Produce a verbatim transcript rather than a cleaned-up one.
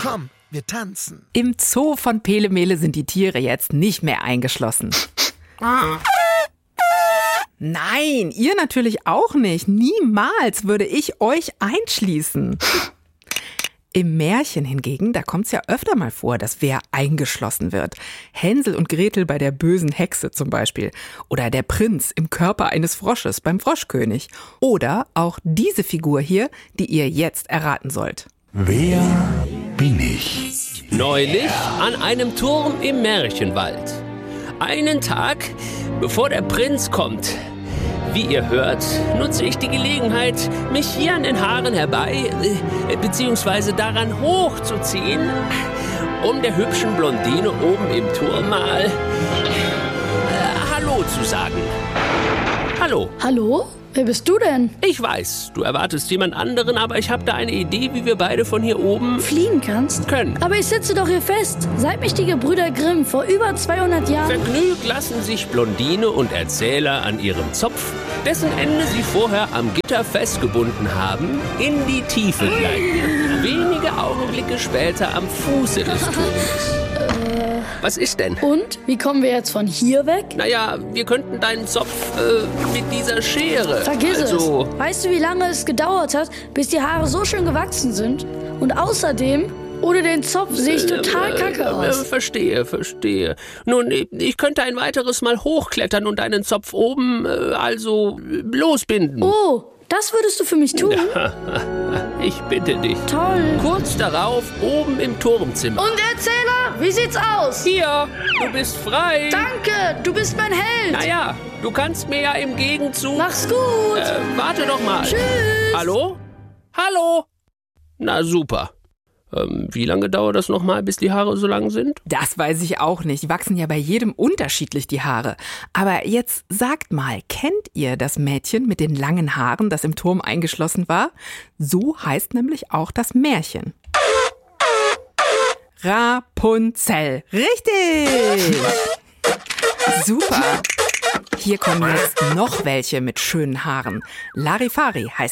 Komm, wir tanzen. Im Zoo von Pelemele sind die Tiere jetzt nicht mehr eingeschlossen. Nein, ihr natürlich auch nicht. Niemals würde ich euch einschließen. Im Märchen hingegen, da kommt's ja öfter mal vor, dass wer eingeschlossen wird. Hänsel und Gretel bei der bösen Hexe zum Beispiel. Oder der Prinz im Körper eines Frosches beim Froschkönig. Oder auch diese Figur hier, die ihr jetzt erraten sollt. Wer bin ich? Neulich an einem Turm im Märchenwald. Einen Tag, bevor der Prinz kommt. Wie ihr hört, nutze ich die Gelegenheit, mich hier an den Haaren herbei, äh, beziehungsweise daran hochzuziehen, um der hübschen Blondine oben im Turm mal äh, Hallo zu sagen. Hallo. Hallo? Wer bist du denn? Ich weiß, du erwartest jemand anderen, aber ich habe da eine Idee, wie wir beide von hier oben Fliegen kannst? können. Aber ich sitze doch hier fest. Seit mich die Gebrüder Grimm vor über zweihundert Jahren... Vergnügt lassen sich Blondine und Erzähler an ihrem Zopf, dessen Ende sie vorher am Gitter festgebunden haben, in die Tiefe gleiten. Wenige Augenblicke später am Fuße des Turms. Was ist denn? Und? Wie kommen wir jetzt von hier weg? Naja, wir könnten deinen Zopf äh, mit dieser Schere... Vergiss also, es. Weißt du, wie lange es gedauert hat, bis die Haare so schön gewachsen sind? Und außerdem, ohne den Zopf sehe ich total kacke äh, aus. Äh, verstehe, verstehe. Nun, ich könnte ein weiteres Mal hochklettern und deinen Zopf oben, äh, also, losbinden. Oh, das würdest du für mich tun? Ich bitte dich. Toll. Kurz darauf, oben im Turmzimmer. Und Erzähler, wie sieht's aus? Hier, du bist frei. Danke, du bist mein Held. Naja, du kannst mir ja im Gegenzug... Mach's gut. Äh, warte doch mal. Tschüss. Hallo? Hallo? Na super. Ähm, wie lange dauert das nochmal, bis die Haare so lang sind? Das weiß ich auch nicht. Wachsen ja bei jedem unterschiedlich die Haare. Aber jetzt sagt mal, kennt ihr das Mädchen mit den langen Haaren, das im Turm eingeschlossen war? So heißt nämlich auch das Märchen. Rapunzel. Richtig! Super! Hier kommen jetzt noch welche mit schönen Haaren. Larifari heißt